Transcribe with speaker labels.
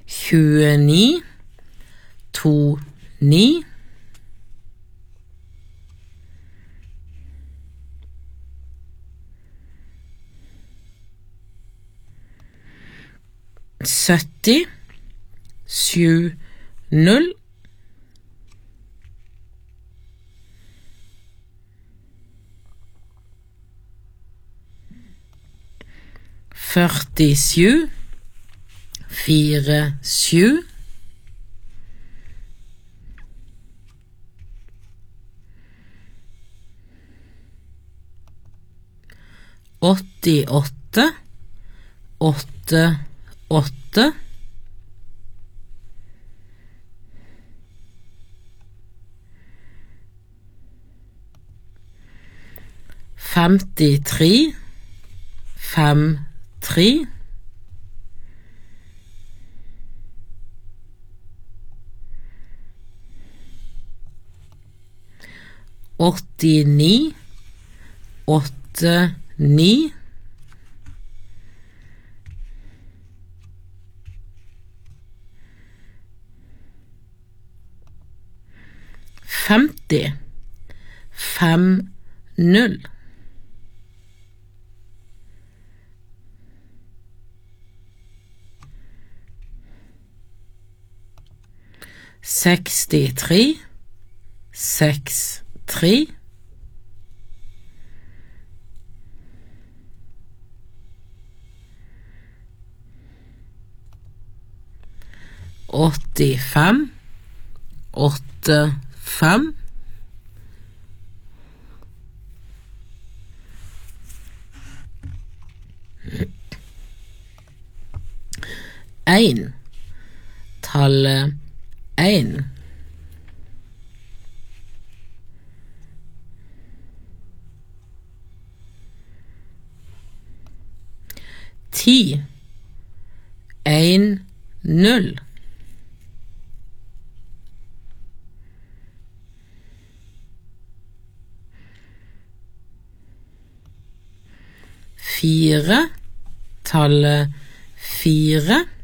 Speaker 1: 29, 29, 70, 70, 47, 47, 88, 88, 53, 53, 89, 89, 50, 50, 63, 63, 85, 85, 1, tallet 1, 10, 1, 0, 4, tallet 4,